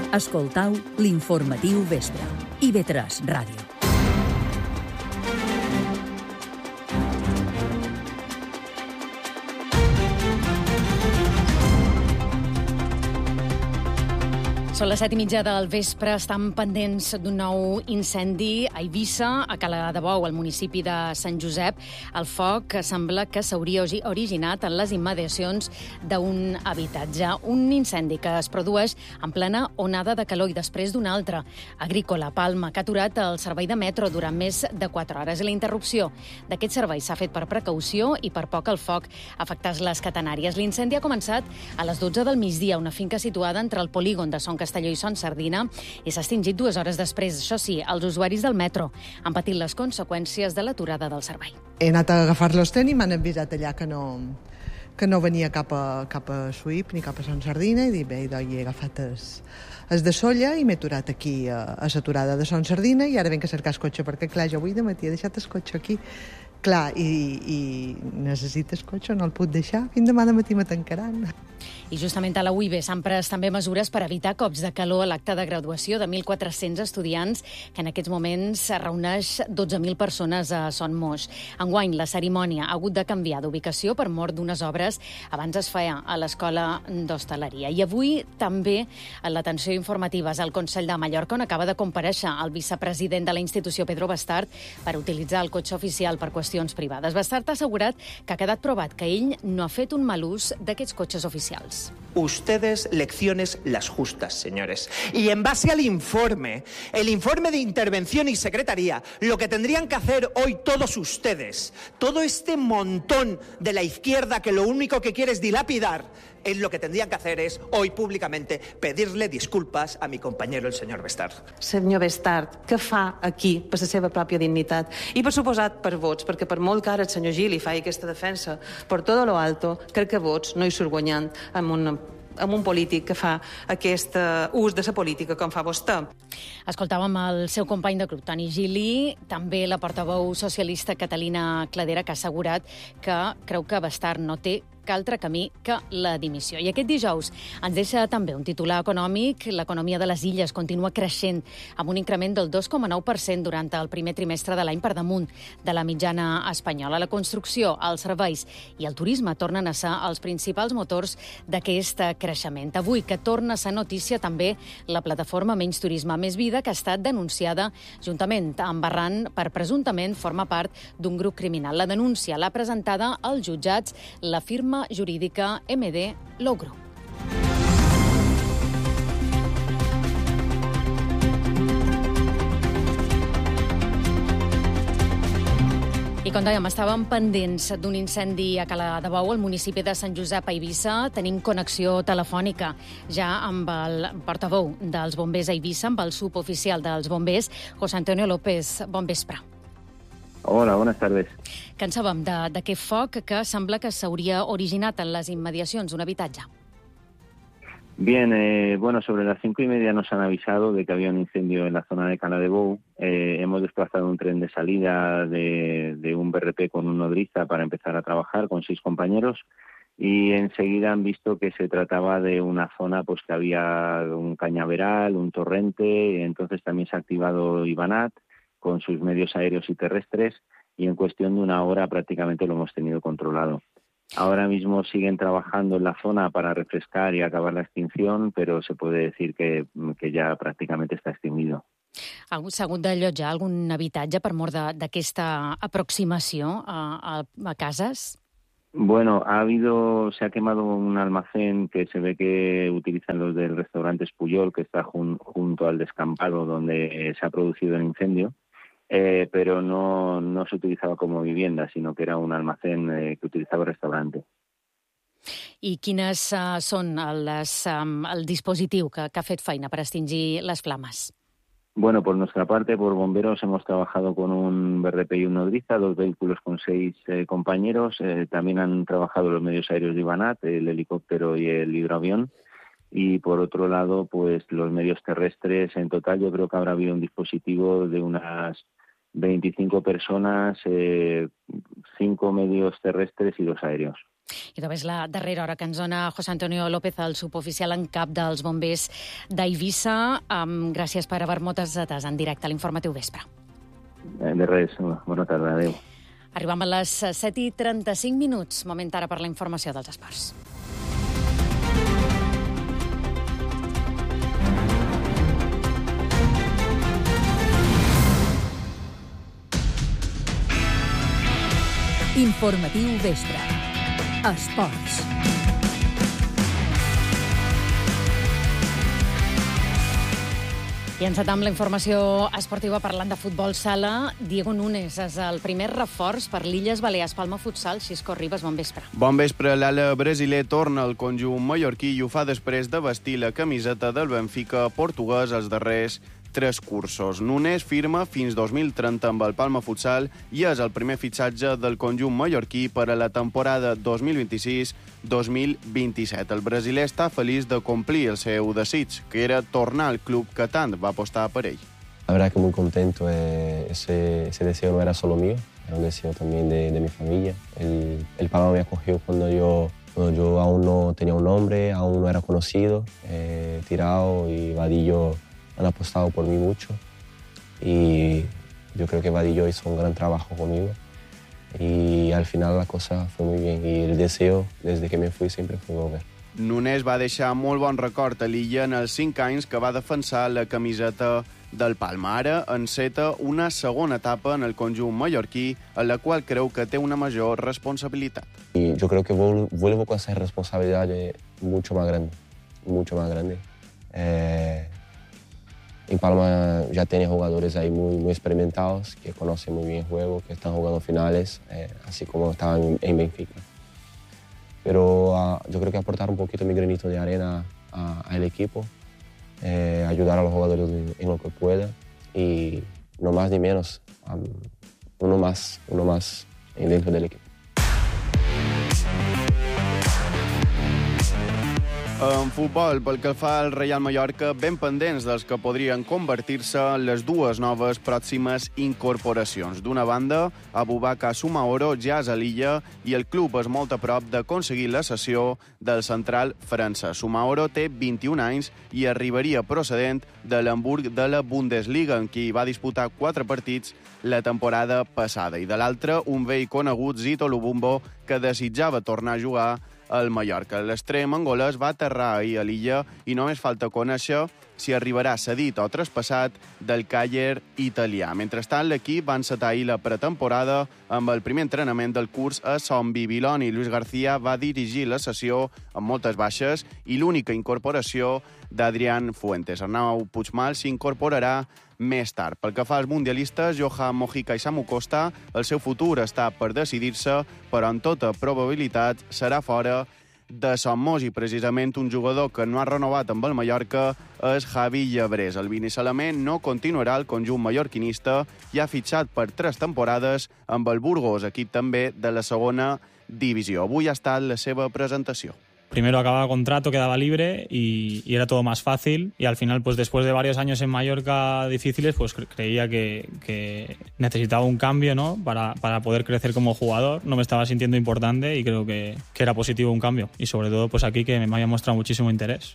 Escoltau l'informatiu vespre. IB3 Ràdio. Són les 7:30 del vespre, estan pendents d'un nou incendi a Eivissa, a Cala de Bou, al municipi de Sant Josep. El foc sembla que s'hauria originat en les immediacions d'un habitatge. Un incendi que es produeix en plena onada de calor i després d'una altra. Agrícola Palma, que ha aturat el servei de metro durant més de 4 hores. I la interrupció d'aquest servei s'ha fet per precaució i per poc el foc afectàs les catenàries. L'incendi ha començat a les 12 del migdia a una finca situada entre el polígon de Son Castelló i Son Sardina i s'ha extingit 2 hores després. Això sí, els usuaris del metro han patit les conseqüències de l'aturada del servei. He anat a agafar-los i m'han avisat allà que no venia cap a Suïp ni cap a Son Sardina i dic, bé, he agafat es de Solla i m'he aturat aquí a l'aturada de Son Sardina i ara venc a cercar el cotxe perquè, clar, jo avui de matí he deixat el cotxe aquí. Clar, i necessites cotxe, no el puc deixar. Fins demà de matí me tancaran. I justament a la UIB s'han pres també mesures per evitar cops de calor a l'acte de graduació de 1.400 estudiants, que en aquests moments reuneix 12.000 persones a Son Moix. Enguany, la cerimònia ha hagut de canviar d'ubicació per mort d'unes obres. Abans es feia a l'Escola d'Hostaleria. I avui també en l'atenció informativa és el Consell de Mallorca, on acaba de comparèixer el vicepresident de la institució, Pedro Bastard, per utilitzar el cotxe oficial per qüestions privades. Bastard ha assegurat que ha quedat provat que ell no ha fet un mal ús d'aquests cotxes oficials. Ustedes lecciones las justas, señores. Y en base al informe, el informe de intervención y secretaría, lo que tendrían que hacer hoy todos ustedes, todo este montón de la izquierda que lo único que quiere es dilapidar, lo que tendrían que hacer es, hoy públicamente, pedirle disculpas a mi compañero, el señor Bastard. Senyor Bastard, què fa aquí per la seva pròpia dignitat? I per suposat per vots, perquè per molt que ara el senyor Gili faci aquesta defensa per tot lo alto, crec que vots no hi surt guanyant amb un polític que fa aquest ús de la política com fa vostè. Escoltàvem el seu company de grup, Toni Gili, també la portaveu socialista Catalina Cladera, que ha assegurat que creu que Bastard no té altre camí que la dimissió. I aquest dijous ens deixa també un titular econòmic. L'economia de les illes continua creixent amb un increment del 2,9% durant el primer trimestre de l'any per damunt de la mitjana espanyola. La construcció, els serveis i el turisme tornen a ser els principals motors d'aquest creixement. Avui que torna a ser notícia també la plataforma Menys Turisme Més Vida, que ha estat denunciada juntament amb Barran per presumptament formar part d'un grup criminal. La denúncia l'ha presentada als jutjats la firma jurídica MD Law Group. I com dèiem, estàvem pendents d'un incendi a Cala de Bou, al municipi de Sant Josep a Eivissa. Tenim connexió telefònica ja amb el portaveu dels bombers a Eivissa, amb el suboficial dels bombers, José Antonio López. Bon vespre. Hola, buenas tardes. Que en sabem d'aquest foc que sembla que s'hauria originat en les immediacions d'un habitatge? Bien, sobre las 5:30 nos han avisado de que había un incendio en la zona de Cala de Bou. Hemos desplazado un tren de salida de un BRP con un nodriza para empezar a trabajar con 6 compañeros y enseguida han visto que se trataba de una zona pues que había un cañaveral, un torrente, y entonces también se ha activado Ivanat con sus medios aéreos y terrestres y en cuestión de una hora prácticamente lo hemos tenido controlado. Ahora mismo siguen trabajando en la zona para refrescar y acabar la extinción, pero se puede decir que ya prácticamente está extinguido. S'ha hagut d'allotjar algun habitatge per mort d'aquesta aproximació a cases? Bueno, se ha quemado un almacén que se ve que utilizan los del restaurante Espuyol, que está junto al descampado donde se ha producido el incendio. Pero no se utilizaba como vivienda, sino que era un almacén que utilizaba el restaurante. I quines són el dispositiu que ha fet feina per extingir les flames? Bueno, por nuestra parte, por bomberos, hemos trabajado con un BRP y un nodriza, 2 vehículos con 6 compañeros. También han trabajado los medios aéreos de Ivanat, el helicóptero y el hidroavión. Y por otro lado, pues los medios terrestres. En total yo creo que habrá habido un dispositivo de unas 25 personas, 5 medios terrestres y 2 aéreos. I també és la darrera hora que ens dona José Antonio López, el suboficial en cap dels bombers d'Eivissa. Gràcies per haver-nos atès en directe a l'Informatiu Vespre. De res, bona tarda, adéu. Arribem a les 7:35. Moment ara per la informació dels esports. Informatiu Vespre. Esports. I encetam la informació esportiva parlant de futbol sala. Diego Núñez és el primer reforç per l'Illes Balears Palma Futsal. Xisco Ribas, bon vespre. Bon vespre. L'ala brasiler torna al conjunt mallorquí i ho fa després de vestir la camiseta del Benfica portuguès els darrers 3 cursos. Núñez firma fins 2030 amb el Palma Futsal i és el primer fitxatge del conjunt mallorquí per a la temporada 2026-2027. El brasiler està feliç de complir el seu desig, que era tornar al club que tant va apostar per ell. La verdad que muy contento. Ese deseo no era solo mío, era un deseo también de mi familia. El Palma me acogió cuando yo aún no tenía un nombre, aún no era conocido. Tirao y Vadillo han apostado por mí mucho y yo creo que Vadillo hizo un gran trabajo conmigo y al final la cosa fue muy bien y el deseo desde que me fui siempre fue volver. Núñez va deixar molt bon record a l'illa en els 5 anys que va defensar la camiseta del Palma. Ara enceta una segona etapa en el conjunt mallorquí en la qual creu que té una major responsabilitat. Y yo creo que vuelvo con esa responsabilidad mucho más grande, mucho más grande. En Palma ya tiene jugadores ahí muy experimentados, que conocen muy bien el juego, que están jugando finales, así como estaban en Benfica. Pero yo creo que aportar un poquito mi granito de arena al equipo, ayudar a los jugadores en lo que pueda y no más ni menos, uno más dentro del equipo. En futbol, pel que fa al Real Mallorca, ben pendents dels que podrien convertir-se en les 2 noves pròximes incorporacions. D'una banda, Aboubakar Soumaoro ja és a l'illa i el club és molt a prop d'aconseguir la cessió del central francès. Soumaoro té 21 anys i arribaria procedent de l'Hamburg de la Bundesliga, en qui va disputar 4 partits la temporada passada. I de l'altre, un vell conegut, Zito Lubumbo, que desitjava tornar a jugar al Mallorca. L'extrem angolès va aterrar ahir a l'illa i només falta conèixer si arribarà cedit o traspassat del Cagliari italià. Mentrestant, l'equip va encetar ahir la pretemporada amb el primer entrenament del curs a Son Bibiloni. Luis García va dirigir la sessió amb moltes baixes i l'única incorporació d'Adrián Fuentes. Arnau Puigmal s'incorporarà més tard. Pel que fa als mundialistes, Johan Mojica i Samu Costa, el seu futur està per decidir-se, però en tota probabilitat serà fora de Somos i precisament un jugador que no ha renovat amb el Mallorca és Javi Llebrés. El veneçolament no continuarà al conjunt mallorquinista i ha fitxat per 3 temporades amb el Burgos, equip també de la segona divisió. Avui ha estat la seva presentació. Primero acababa contrato, quedaba libre y era todo más fácil y al final, pues después de varios años en Mallorca difíciles, pues creía que necesitaba un cambio, ¿no? para poder crecer como jugador. No me estaba sintiendo importante y creo que era positivo un cambio y sobre todo pues aquí que me había mostrado muchísimo interés.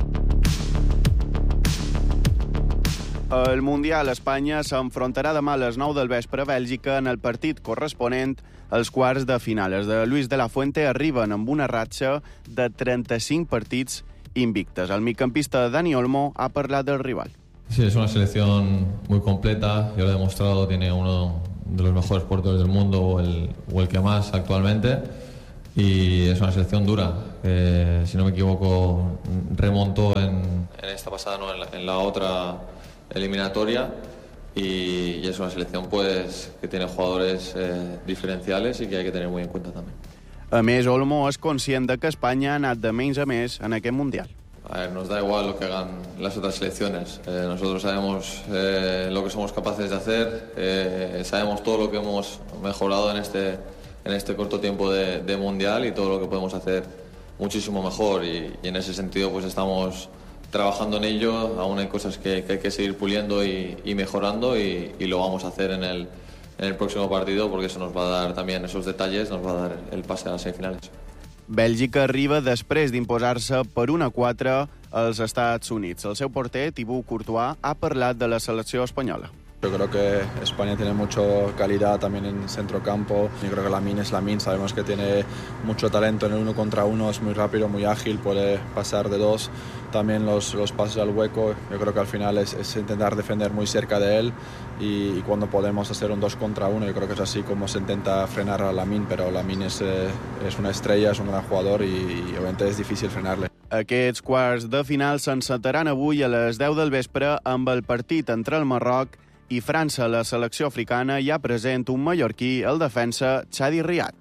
El Mundial a Espanya s'enfrontarà demà a les 9 del vespre a Bèlgica en el partit corresponent als quarts de final. Els de Luis de la Fuente arriben amb una ratxa de 35 partits invictes. El migcampista Dani Olmo ha parlat del rival. Sí, es una selección muy completa, ya lo he demostrado, tiene uno de los mejores porteros del mundo o el que más actualmente y es una selección dura. Si no me equivoco, remontó en esta pasada, no, en la otra eliminatoria y es una selección pues que tiene jugadores diferenciales y que hay que tener muy en cuenta también. A més, Olmo és conscient de que Espanya ha anat de menys a més en aquest Mundial. A ver, nos da igual lo que hagan las otras selecciones. Nosotros sabemos lo que somos capaces de hacer, sabemos todo lo que hemos mejorado en este corto tiempo de Mundial y todo lo que podemos hacer muchísimo mejor y en ese sentido pues estamos trabajando en ello. Aún hay cosas que hay que seguir puliendo y mejorando y lo vamos a hacer en el próximo partido porque eso nos va a dar también esos detalles, nos va a dar el pase a las semifinales. Bèlgica arriba després d'imposar-se per 1-4 als Estats Units. El seu porter, Thibaut Courtois, ha parlat de la selecció espanyola. Yo creo que España tiene mucha calidad también en centrocampo. Yo creo que Lamine es Lamine, sabemos que tiene mucho talento en el 1 contra 1, es muy rápido, muy ágil, puede pasar de 2. También los pases al hueco, yo creo que al final es intentar defender muy cerca de él y cuando podemos hacer un 2 contra 1, yo creo que es así como se intenta frenar a Lamine, pero Lamine es una estrella, es un gran jugador y obviamente es difícil frenarle. Aquests quarts de final s'encetaran avui a les 10 del vespre amb el partit entre el Marroc i França. La selecció africana ja present un mallorquí, el defensa Chadi Riad.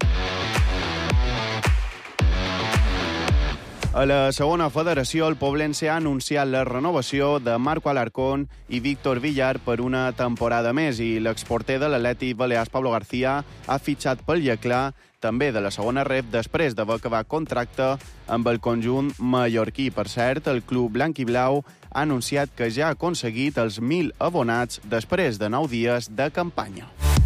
A la segona federació, el Poblense ha anunciat la renovació de Marco Alarcón i Víctor Villar per una temporada més i l'exporter de l'Atlètic Balears, Pablo García, ha fitxat pel Llaclà, també de la segona ref, després d'haver acabat contracte amb el conjunt mallorquí. Per cert, el club blanc i blau ha anunciat que ja ha aconseguit els 1.000 abonats després de 9 dies de campanya.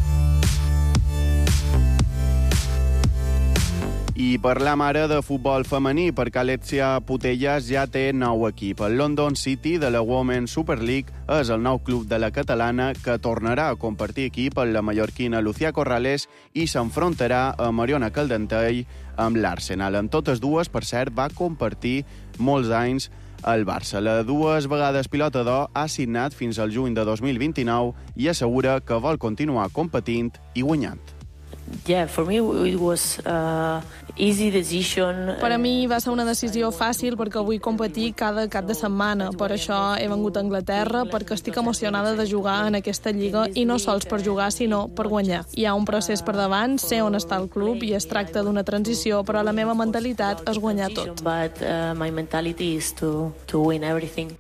I parlam ara de futbol femení, perquè Alexia Putellas ja té nou equip. El London City de la Women's Super League és el nou club de la catalana que tornarà a compartir equip amb la mallorquina Lucía Corrales i s'enfrontarà a Mariona Caldentell amb l'Arsenal. En totes dues, per cert, va compartir molts anys el Barça. La 2 vegades pilota d'or ha signat fins al juny de 2029 i assegura que vol continuar competint i guanyant. Yeah, for me it was easy decision. Per a mi va ser una decisió fàcil perquè vull competir cada cap de setmana. Per això he vengut a Anglaterra, perquè estic emocionada de jugar en aquesta lliga i no sols per jugar, sinó per guanyar. Hi ha un procés per davant, sé on està el club i es tracta d'una transició, però la meva mentalitat és guanyar tot. But my mentality is to win everything.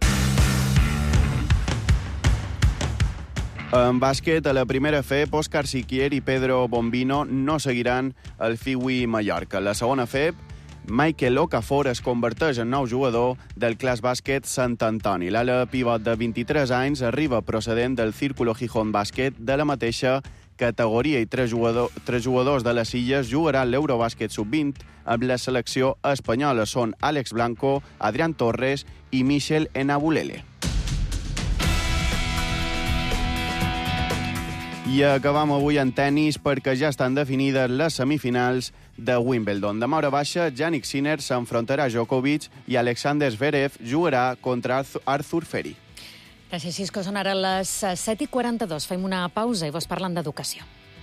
En bàsquet, a la primera FEP, Òscar Siquier i Pedro Bombino no seguiran el FIWI Mallorca. La segona FEP, Michael Okafor es converteix en nou jugador del Clas Bàsquet Sant Antoni. L'ala pivot de 23 anys arriba procedent del Círculo Gijón Bàsquet de la mateixa categoria i tres jugadors de les Illes jugaran l'Eurobàsquet Sub-20 amb la selecció espanyola. Són Àlex Blanco, Adrián Torres i Michel Enabulele. I acabam avui en tennis perquè ja estan definides les semifinals de Wimbledon. Demà hora baixa, Jannik Sinner s'enfrontarà a Djokovic i Alexander Zverev jugarà contra Arthur Ferry. Gràcies, Xisco. Són ara les 7:42. Fem una pausa i vos parlen d'educació.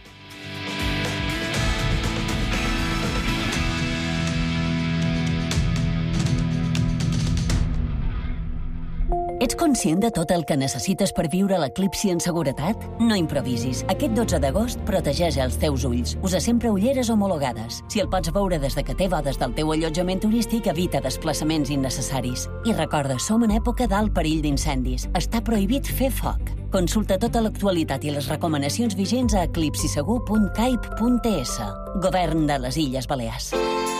Ets conscient de tot el que necessites per viure l'eclipsi en seguretat? No improvisis. Aquest 12 d'agost protegeix els teus ulls. Usa sempre ulleres homologades. Si el pots veure des de que té bodes del teu allotjament turístic, evita desplaçaments innecessaris. I recorda, som en època d'alt perill d'incendis. Està prohibit fer foc. Consulta tota l'actualitat i les recomanacions vigents a eclipsisegur.caip.es. Govern de les Illes Balears.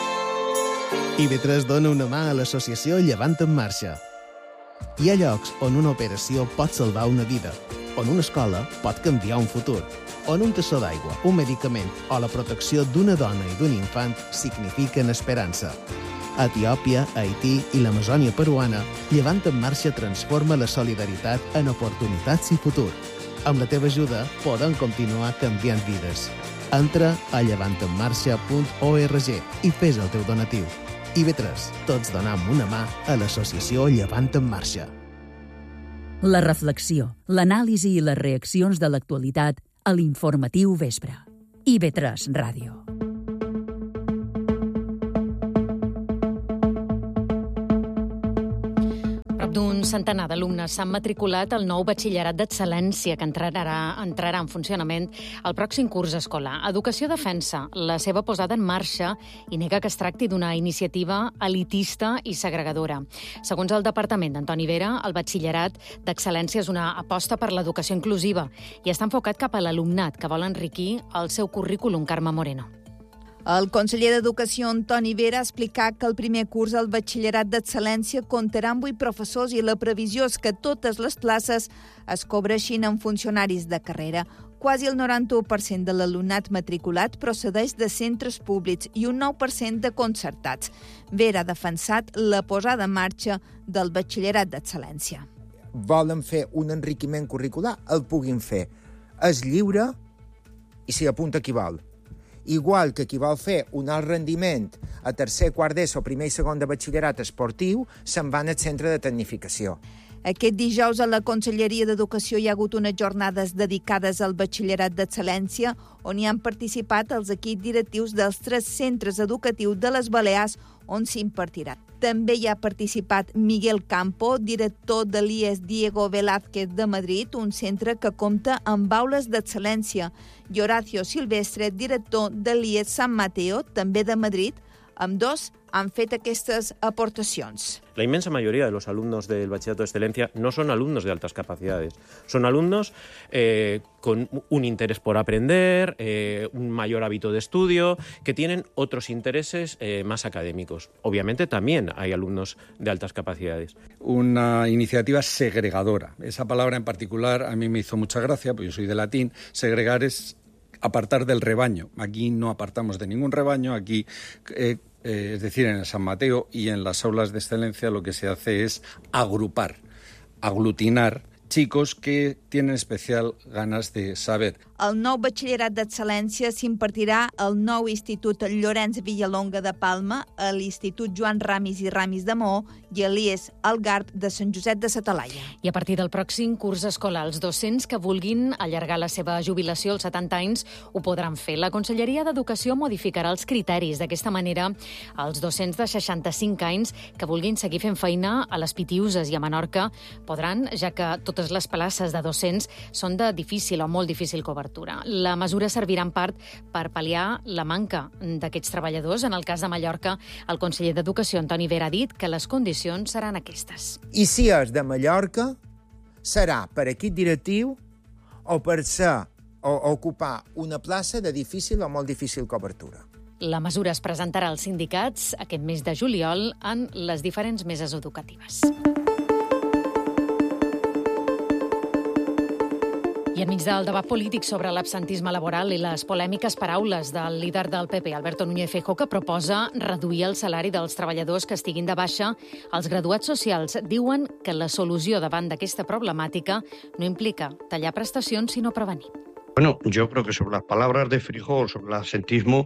IB3 dona una mà a l'associació Llevant en Marxa. Hi ha llocs on una operació pot salvar una vida, on una escola pot canviar un futur, on un tassó d'aigua, un medicament o la protecció d'una dona i d'un infant signifiquen esperança. A Etiòpia, Haití i l'Amazònia peruana, Llevant en Marxa transforma la solidaritat en oportunitats i futur. Amb la teva ajuda podem continuar canviant vides. Entra a llevantenmarxa.org i fes el teu donatiu. IB3, tots donam una mà a l'associació Llevant en Marxa. La reflexió, l'anàlisi i les reaccions de l'actualitat a l'informatiu vespre. IB3 Ràdio. D'un centenar d'alumnes s'han matriculat al nou batxillerat d'excel·lència que entrarà en funcionament el pròxim curs escolar. Educació defensa la seva posada en marxa i nega que es tracti d'una iniciativa elitista i segregadora. Segons el departament d'Antoni Vera, el batxillerat d'excel·lència és una aposta per l'educació inclusiva i està enfocat cap a l'alumnat que vol enriquir el seu currículum. Carme Moreno. El conseller d'Educació, Antoni Vera, ha explicat que el primer curs del batxillerat d'excel·lència comptarà amb 8 professors i la previsió és que totes les places es cobreixin amb funcionaris de carrera. Quasi el 91% de l'alumnat matriculat procedeix de centres públics i un 9% de concertats. Vera ha defensat la posada en marxa del batxillerat d'excel·lència. Volen fer un enriquiment curricular, el puguin fer. És lliure i s'hi apunta qui vol. Igual que qui vol fer un alt rendiment a tercer, quart d'ESO, primer i segon de batxillerat esportiu, se'n van al centre de tecnificació. Aquest dijous a la Conselleria d'Educació hi ha hagut unes jornades dedicades al batxillerat d'excel·lència on hi han participat els equips directius dels 3 centres educatius de les Balears on s'impartirà. També hi ha participat Miguel Campo, director de l'IES Diego Velázquez de Madrid, un centre que compta amb aules d'excel·lència, i Horacio Silvestre, director de l'IES San Mateo, també de Madrid. Ambdós han fet aquestes aportacions. La inmensa mayoría de los alumnos del bachillerato de excelencia no son alumnos de altas capacidades, son alumnos con un interés por aprender, un mayor hábito de estudio, que tienen otros intereses más académicos. Obviamente también hay alumnos de altas capacidades. Una iniciativa segregadora. Esa palabra en particular a mí me hizo mucha gracia, porque yo soy de latín. Segregar es apartar del rebaño. Aquí no apartamos de ningún rebaño, aquí... es decir, en el San Mateo y en las aulas de excelencia lo que se hace es agrupar, aglutinar chicos que tienen especial ganas de saber. El nou batxillerat d'excel·lència s'impartirà al nou Institut Llorenç Villalonga de Palma, a l'Institut Joan Ramis i Ramis de Maó i a l'IES Algarb de Sant Josep de sa Talaia. I a partir del pròxim curs escolar, els docents que vulguin allargar la seva jubilació als 70 anys ho podran fer. La Conselleria d'Educació modificarà els criteris. D'aquesta manera, els docents de 65 anys que vulguin seguir fent feina a les Pitiuses i a Menorca podran, ja que totes les places de docents són de difícil o molt difícil cobertura. La mesura servirà en part per pal·liar la manca d'aquests treballadors. En el cas de Mallorca, el conseller d'Educació, Antoni Vera, ha dit que les condicions seran aquestes. I si és de Mallorca, serà per equip directiu o per ser o ocupar una plaça de difícil o molt difícil cobertura. La mesura es presentarà als sindicats aquest mes de juliol en les diferents meses educatives. I enmig del debat polític sobre l'absentisme laboral i les polèmiques paraules del líder del PP, Alberto Núñez Feijóo, que proposa reduir el salari dels treballadors que estiguin de baixa, els graduats socials diuen que la solució davant d'aquesta problemàtica no implica tallar prestacions, sinó prevenir. Bueno, yo creo que sobre las palabras de Feijóo, sobre el absentismo,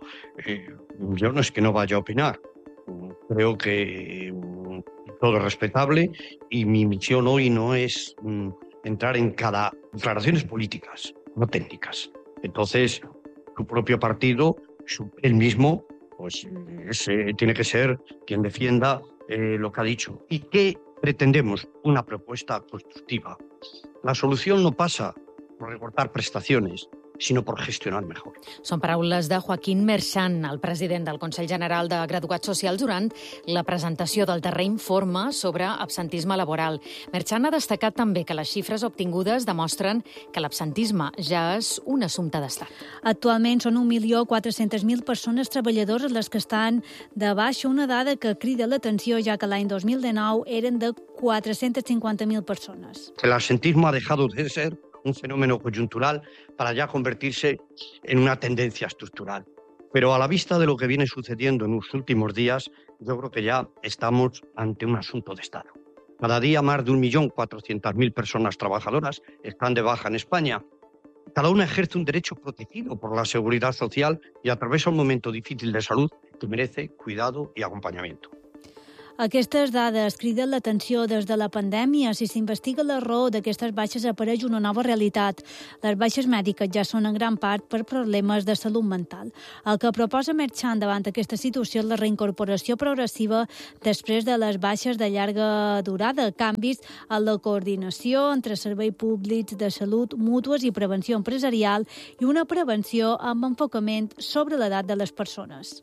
yo no es que no vaya a opinar. Creo que todo es respetable y mi misión hoy no es entrar en cada declaraciones políticas, no técnicas. Entonces, su propio partido, él mismo, pues tiene que ser quien defienda lo que ha dicho. ¿Y qué pretendemos? Una propuesta constructiva. La solución no pasa por recortar prestaciones, sinó per gestionar mejor. Són paraules de Joaquín Merchan, el president del Consell General de Graduats Socials, durant la presentació del darrer informe sobre absentisme laboral. Merchan ha destacat també que les xifres obtingudes demostren que l'absentisme ja és un assumpte d'estat. Actualment són 1.400.000 persones treballadores les que estan de baixa, una dada que crida l'atenció, ja que l'any 2019 eren de 450.000 persones. El absentismo ha dejado de ser un fenómeno coyuntural para ya convertirse en una tendencia estructural. Pero a la vista de lo que viene sucediendo en los últimos días, yo creo que ya estamos ante un asunto de Estado. Cada día más de 1.400.000 personas trabajadoras están de baja en España. Cada una ejerce un derecho protegido por la seguridad social y atraviesa un momento difícil de salud que merece cuidado y acompañamiento. Aquestes dades criden l'atenció des de la pandèmia. Si s'investiga la raó d'aquestes baixes, apareix una nova realitat. Les baixes mèdiques ja són en gran part per problemes de salut mental. El que proposa Merchan davant aquesta situació és la reincorporació progressiva després de les baixes de llarga durada, canvis en la coordinació entre serveis públics de salut, mútues i prevenció empresarial i una prevenció amb enfocament sobre l'edat de les persones.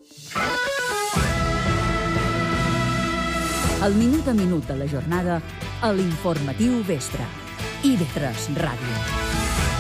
El minut a minut de la jornada a l'Informatiu Vespre. IB3 Ràdio.